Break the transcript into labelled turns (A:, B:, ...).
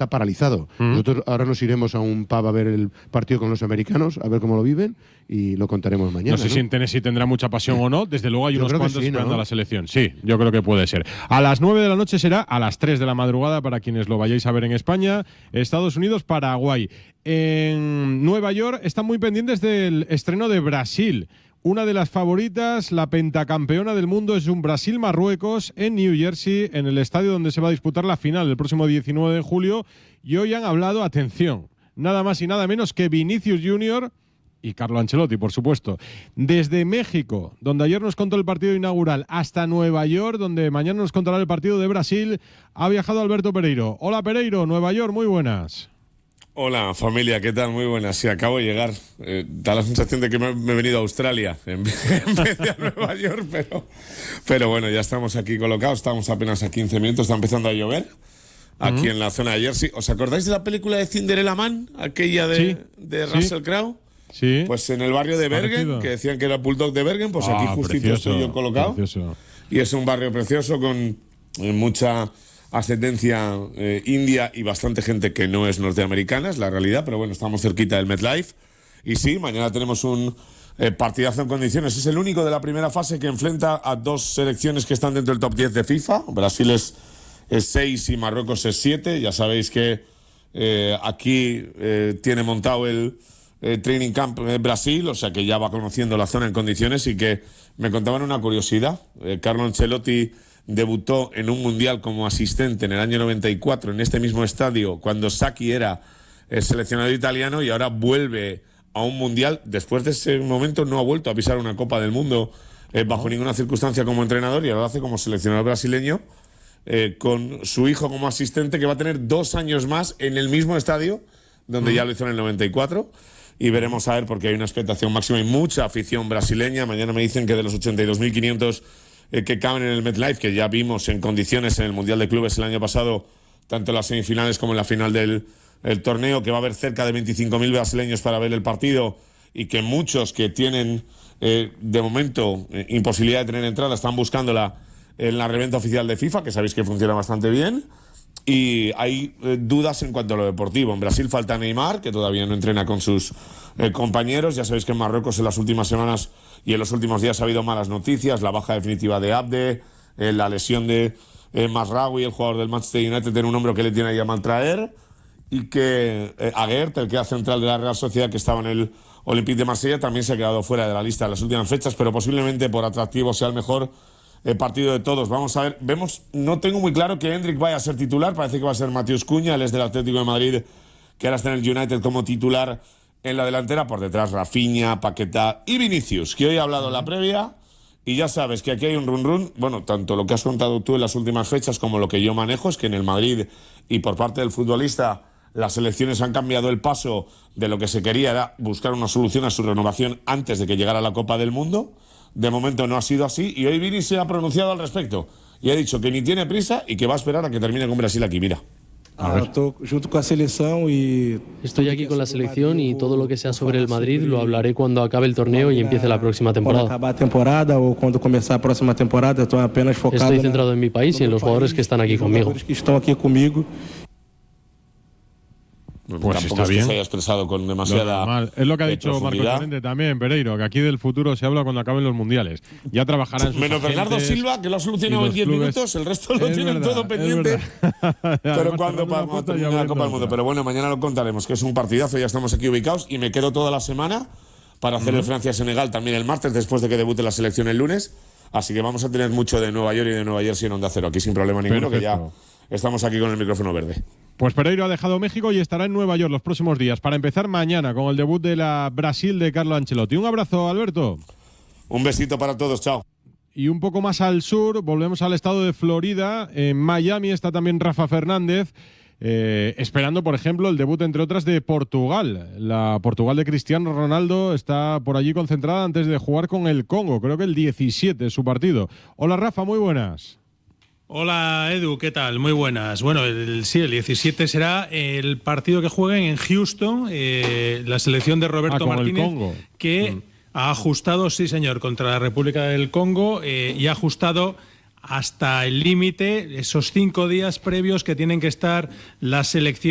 A: está paralizado. Nosotros ahora nos iremos a un pub a ver el partido con los americanos, a ver cómo lo viven, y lo contaremos mañana.
B: No sé si en Tennessee tendrá mucha pasión o no. Desde luego hay unos cuantos esperando a la selección. Sí, yo creo que puede ser. A las 9 de la noche será a las 3 de la madrugada para quienes lo vayáis a ver en España, Estados Unidos, Paraguay. En Nueva York están muy pendientes del estreno de Brasil. Una de las favoritas, la pentacampeona del mundo, es un Brasil-Marruecos en New Jersey, en el estadio donde se va a disputar la final el próximo 19 de julio. Y hoy han hablado, atención, nada más y nada menos que Vinicius Junior y Carlo Ancelotti, por supuesto. Desde México, donde ayer nos contó el partido inaugural, hasta Nueva York, donde mañana nos contará el partido de Brasil, ha viajado Alberto Pereiro. Hola Pereiro, Nueva York, muy buenas.
C: Hola familia, ¿qué tal? Muy buenas. Sí, acabo de llegar. Da la sensación de que me he venido a Australia en vez de a Nueva York, pero bueno, ya estamos aquí colocados. Estamos apenas a 15 minutos, está empezando a llover aquí en la zona de Jersey. ¿Os acordáis de la película de Cinderella Man? Aquella de Russell Crowe.
B: Sí.
C: Pues en el barrio de Bergen, que decían que era Bulldog de Bergen, pues aquí justito estoy yo colocado.
B: Precioso.
C: Y es un barrio precioso con mucha ascendencia india y bastante gente que no es norteamericana, es la realidad, pero bueno, estamos cerquita del MetLife. Y sí, mañana tenemos un partidazo en condiciones. Es el único de la primera fase que enfrenta a dos selecciones que están dentro del top 10 de FIFA. Brasil es 6 y Marruecos es 7. Ya sabéis que aquí tiene montado el Training Camp Brasil, o sea que ya va conociendo la zona en condiciones. Y que me contaban una curiosidad. Carlo Ancelotti debutó en un mundial como asistente en el año 94 en este mismo estadio cuando Sacchi era el seleccionador italiano, y ahora vuelve a un mundial. Después de ese momento no ha vuelto a pisar una Copa del Mundo bajo ninguna circunstancia como entrenador, y ahora lo hace como seleccionador brasileño con su hijo como asistente, que va a tener 2 años más en el mismo estadio donde ya lo hizo en el 94. Y veremos a ver, porque hay una expectación máxima y mucha afición brasileña. Mañana me dicen que de los 82.500 que caben en el MetLife, que ya vimos en condiciones en el Mundial de Clubes el año pasado, tanto en las semifinales como en la final del torneo, que va a haber cerca de 25.000 brasileños para ver el partido, y que muchos que tienen de momento imposibilidad de tener entrada están buscándola en la reventa oficial de FIFA, que sabéis que funciona bastante bien. Y hay dudas en cuanto a lo deportivo. En Brasil falta Neymar, que todavía no entrena con sus compañeros. Ya sabéis que en Marruecos en las últimas semanas y en los últimos días ha habido malas noticias. La baja definitiva de Abde, la lesión de Mazraoui, el jugador del Manchester United, en un hombro que le tiene ahí a maltraer. Y que Aguert, el que era central de la Real Sociedad, que estaba en el Olympique de Marsella, también se ha quedado fuera de la lista en las últimas fechas, pero posiblemente por atractivo sea el mejor partido de todos. Vamos a ver, no tengo muy claro que Hendrik vaya a ser titular. Parece que va a ser Matheus Cunha, él es del Atlético de Madrid, que ahora está en el United como titular en la delantera. Por detrás Rafinha, Paquetá y Vinicius, que hoy ha hablado en la previa. Y ya sabes que aquí hay un run-run. Bueno, tanto lo que has contado tú en las últimas fechas como lo que yo manejo es que en el Madrid y por parte del futbolista las selecciones han cambiado el paso de lo que se quería, era buscar una solución a su renovación antes de que llegara la Copa del Mundo. De momento no ha sido así, y hoy Vini se ha pronunciado al respecto y ha dicho que ni tiene prisa y que va a esperar a que termine con Brasil aquí. Mira.
D: Estoy aquí con la selección y todo lo que sea sobre el Madrid lo hablaré cuando acabe el torneo y empiece la próxima temporada. Estoy centrado en mi país y en los jugadores que están aquí conmigo.
C: Pues tampoco está bien. Se haya expresado con demasiada
B: es lo que ha dicho Marcos Llorente también, Pereiro, que aquí del futuro se habla cuando acaben los mundiales. Ya trabajarán sus
C: menos Bernardo Silva, que lo ha solucionado en 10 minutos, el resto lo tienen todo pendiente. Pero cuando para terminar la Copa del Mundo. Pero bueno, mañana lo contaremos, que es un partidazo, ya estamos aquí ubicados, y me quedo toda la semana para hacer el Francia-Senegal también el martes, después de que debute la selección el lunes. Así que vamos a tener mucho de Nueva York y de Nueva Jersey en Onda Cero, aquí sin problema ninguno. Perfecto. Que ya estamos aquí con el micrófono verde.
B: Pues Pereiro ha dejado México y estará en Nueva York los próximos días para empezar mañana con el debut de la Brasil de Carlo Ancelotti. Un abrazo, Alberto.
C: Un besito para todos, chao.
B: Y un poco más al sur, volvemos al estado de Florida. En Miami está también Rafa Fernández, esperando, por ejemplo, el debut, entre otras, de Portugal. La Portugal de Cristiano Ronaldo está por allí concentrada antes de jugar con el Congo. Creo que el 17 es su partido. Hola, Rafa, muy buenas.
E: Hola Edu, ¿qué tal? Muy buenas. Bueno, el 17 será el partido que jueguen en Houston, la selección de Roberto Martínez, que ha ajustado, sí señor, contra la República del Congo, y ha ajustado hasta el límite esos 5 días previos que tienen que estar las selecciones